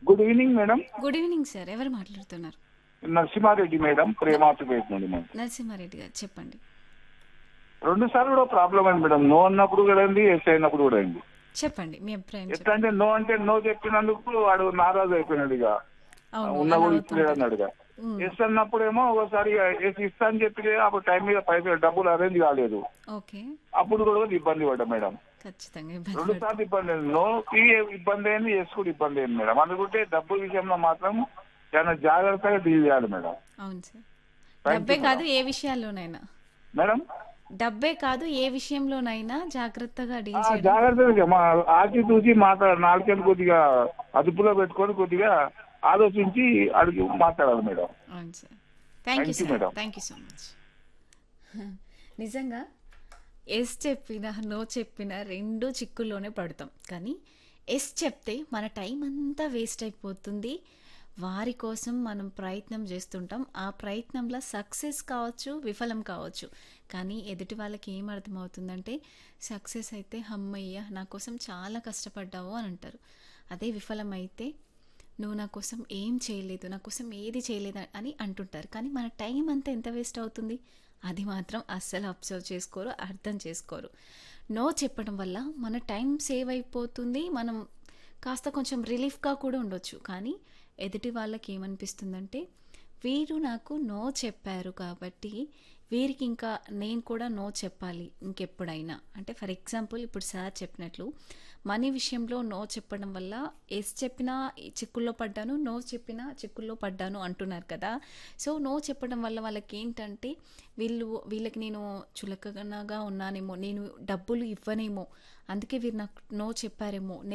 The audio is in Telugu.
Good evening madam. Good evening sir. ఎవరు మాట్లాడుతున్నారు? నరసింహారెడ్డి మేడం, న ప్రేమాపేట నుండి మేడం. నరసింహారెడ్డి గారు చెప్పండి. 2 సార్లు కూడా ప్రాబ్లం అయింది మేడం. నో అన్నప్పుడు కూడా అయింది, ఎస్ అయినప్పుడు కూడా అయింది. చెప్పండి. మీ అభిప్రాయం ఎట్లా చెప్పండి. అంటే నో చెప్పినందుకు వాడు నారాజు అయిపోయినాడు ఇక. అవును. ఉన్నా అలా కూడా ఇస్తలేడు అవుతుంటది. అన్నాడుగా. హ్మ్. ఎస్ అన్నప్పుడేమో ఒకసారి ఎస్ ఇస్తా అని చెప్పి అప్పుడు టైం మీద పైసలు డబ్బులు అరేంజ్ కాలేదు. ఓకే. అప్పుడు కూడా ఇబ్బంది పడ్డా మేడం. ఖచ్చితంగా ఇబ్బంది 2 సార్లు పడతారు. ఇబ్బంది అయింది. నోకి ఇబ్బంది అయింది, ఎస్ కూడా ఇబ్బంది అయింది మేడం. అందుకుంటే డబ్బు విషయంలో మాత్రం చాలా జాగ్రత్తగా డీల్ చేయాలి మేడం. అవును సార్. థ్యాంక్ డబ్బే యూ కాదు మేడం. ఏ విషయాల్లోనైనా. మేడం డబ్బే కాదు ఏ విషయంలోనైనా జాగ్రత్తగా డీల్ చేయడం. జాగ్రత్తగా మా ఆచితూచి నాలుకని కొద్దిగా అదుపులో పెట్టుకొని కొద్దిగా ఆలోచించి అడిగి మాట్లాడాలి మేడం. అవును sir. Thank you thank you sir. Madam. Thank you so much. నిజంగా ఎస్ చెప్పినా, నో చెప్పినా 2 చిక్కుల్లోనే పడతాం. కానీ ఎస్ చెప్తే మన టైం అంతా వేస్ట్ అయిపోతుంది. వారి కోసం మనం ప్రయత్నం చేస్తుంటాం. ఆ ప్రయత్నంలో సక్సెస్ కావచ్చు, విఫలం కావచ్చు. కానీ ఎదుటి వాళ్ళకి ఏం అర్థమవుతుందంటే సక్సెస్ అయితే హమ్మయ్య నా కోసం చాలా కష్టపడ్డావు అని అంటారు. అదే విఫలమైతే నువ్వు నా కోసం ఏం చేయలేదు, నా కోసం ఏది చేయలేదు అని అంటుంటారు. కానీ మన టైం అంతా ఎంత వేస్ట్ అవుతుంది అది మాత్రం అస్సలు అబ్జర్వ్ చేసుకోరు, అర్థం చేసుకోరు. నో చెప్పడం వల్ల మన టైం సేవ్ అయిపోతుంది. మనం కాస్త కొంచెం రిలీఫ్గా కూడా ఉండొచ్చు. కానీ ఎదుటి వాళ్ళకి ఏమనిపిస్తుందంటే వీరు నాకు నో చెప్పారు కాబట్టి వీరికి ఇంకా నేను కూడా నో చెప్పాలి ఇంకెప్పుడైనా. అంటే ఫర్ ఎగ్జాంపుల్ ఇప్పుడు సార్ చెప్పినట్లు మనీ విషయంలో నో చెప్పడం వల్ల ఎస్ చెప్పినా ఈ చిక్కుల్లో పడ్డాను, నో చెప్పినా చిక్కుల్లో పడ్డాను అంటున్నారు కదా. సో నో చెప్పడం వల్ల వాళ్ళకి ఏంటంటే వీళ్ళకి నేను చులకనగా ఉన్నానేమో, నేను డబ్బులు ఇవ్వనేమో, అందుకే వీరు నాకు నో చెప్పారేమో,